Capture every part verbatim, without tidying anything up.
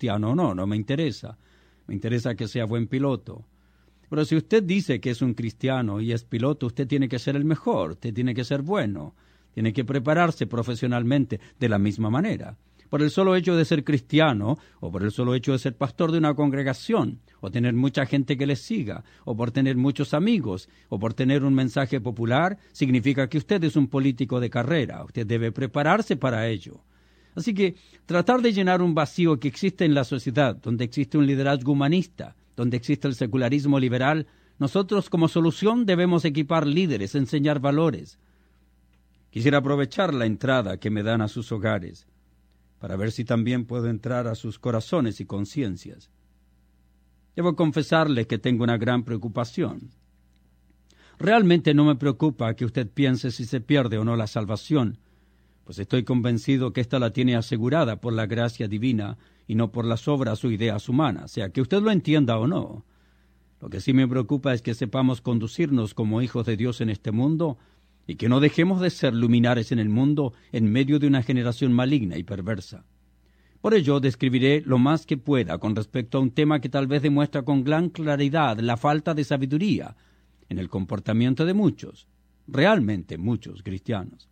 cristiano o no, no me interesa. Me interesa que sea buen piloto. Pero si usted dice que es un cristiano y es piloto, usted tiene que ser el mejor, usted tiene que ser bueno, tiene que prepararse profesionalmente de la misma manera. Por el solo hecho de ser cristiano, o por el solo hecho de ser pastor de una congregación, o tener mucha gente que le siga, o por tener muchos amigos, o por tener un mensaje popular, significa que usted es un político de carrera. Usted debe prepararse para ello. Así que tratar de llenar un vacío que existe en la sociedad, donde existe un liderazgo humanista, donde existe el secularismo liberal, nosotros como solución debemos equipar líderes, enseñar valores. Quisiera aprovechar la entrada que me dan a sus hogares para ver si también puedo entrar a sus corazones y conciencias. Debo confesarle que tengo una gran preocupación. Realmente no me preocupa que usted piense si se pierde o no la salvación, pues estoy convencido que ésta la tiene asegurada por la gracia divina y no por las obras o ideas humanas, sea que usted lo entienda o no. Lo que sí me preocupa es que sepamos conducirnos como hijos de Dios en este mundo y que no dejemos de ser luminares en el mundo en medio de una generación maligna y perversa. Por ello, describiré lo más que pueda con respecto a un tema que tal vez demuestra con gran claridad la falta de sabiduría en el comportamiento de muchos, realmente muchos cristianos.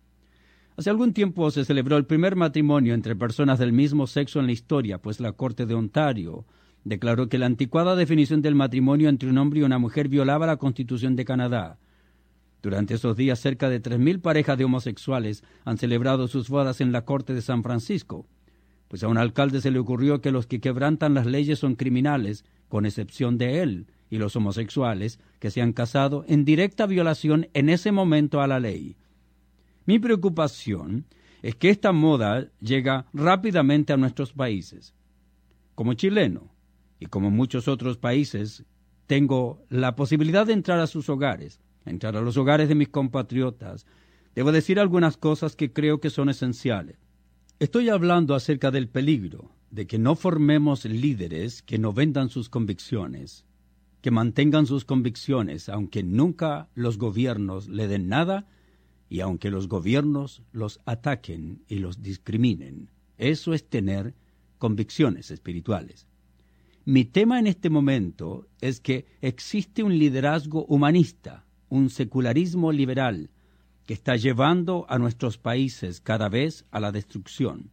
Hace algún tiempo se celebró el primer matrimonio entre personas del mismo sexo en la historia, pues la Corte de Ontario declaró que la anticuada definición del matrimonio entre un hombre y una mujer violaba la Constitución de Canadá. Durante esos días, cerca de tres mil parejas de homosexuales han celebrado sus bodas en la Corte de San Francisco, pues a un alcalde se le ocurrió que los que quebrantan las leyes son criminales, con excepción de él y los homosexuales que se han casado en directa violación en ese momento a la ley. Mi preocupación es que esta moda llega rápidamente a nuestros países. Como chileno, y como muchos otros países, tengo la posibilidad de entrar a sus hogares, entrar a los hogares de mis compatriotas. Debo decir algunas cosas que creo que son esenciales. Estoy hablando acerca del peligro de que no formemos líderes que no vendan sus convicciones, que mantengan sus convicciones, aunque nunca los gobiernos le den nada, y aunque los gobiernos los ataquen y los discriminen. Eso es tener convicciones espirituales. Mi tema en este momento es que existe un liderazgo humanista, un secularismo liberal, que está llevando a nuestros países cada vez a la destrucción.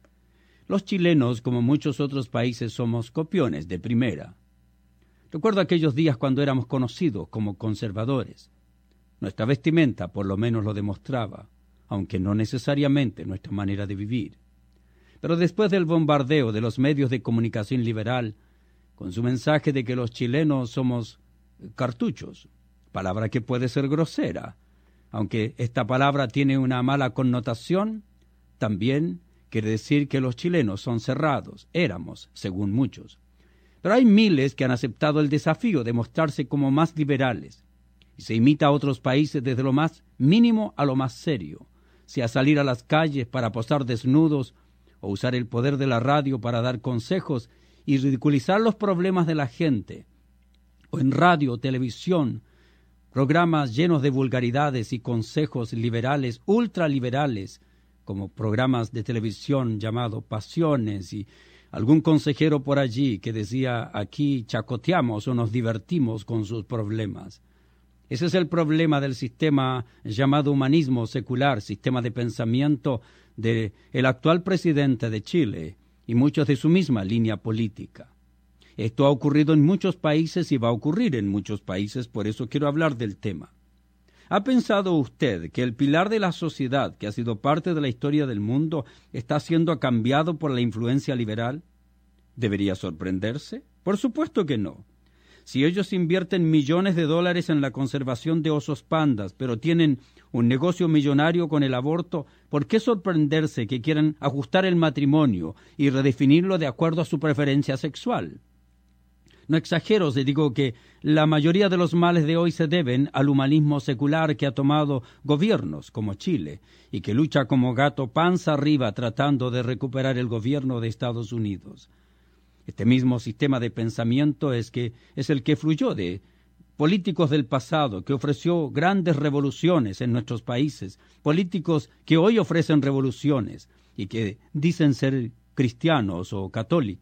Los chilenos, como muchos otros países, somos copiones de primera. Recuerdo aquellos días cuando éramos conocidos como conservadores. Nuestra vestimenta por lo menos lo demostraba, aunque no necesariamente nuestra manera de vivir. Pero después del bombardeo de los medios de comunicación liberal, con su mensaje de que los chilenos somos cartuchos, palabra que puede ser grosera, aunque esta palabra tiene una mala connotación, también quiere decir que los chilenos son cerrados, éramos, según muchos. Pero hay miles que han aceptado el desafío de mostrarse como más liberales, y se imita a otros países desde lo más mínimo a lo más serio, sea salir a las calles para posar desnudos o usar el poder de la radio para dar consejos y ridiculizar los problemas de la gente, o en radio o televisión, programas llenos de vulgaridades y consejos liberales, ultraliberales, como programas de televisión llamado Pasiones, y algún consejero por allí que decía, aquí chacoteamos o nos divertimos con sus problemas. Ese es el problema del sistema llamado humanismo secular, sistema de pensamiento del actual presidente de Chile y muchos de su misma línea política. Esto ha ocurrido en muchos países y va a ocurrir en muchos países, por eso quiero hablar del tema. ¿Ha pensado usted que el pilar de la sociedad, que ha sido parte de la historia del mundo, está siendo cambiado por la influencia liberal? ¿Debería sorprenderse? Por supuesto que no. Si ellos invierten millones de dólares en la conservación de osos pandas, pero tienen un negocio millonario con el aborto, ¿por qué sorprenderse que quieran ajustar el matrimonio y redefinirlo de acuerdo a su preferencia sexual? No exagero si digo que la mayoría de los males de hoy se deben al humanismo secular que ha tomado gobiernos como Chile y que lucha como gato panza arriba tratando de recuperar el gobierno de Estados Unidos. Este mismo sistema de pensamiento es que es el que fluyó de políticos del pasado, que ofreció grandes revoluciones en nuestros países, políticos que hoy ofrecen revoluciones y que dicen ser cristianos o católicos.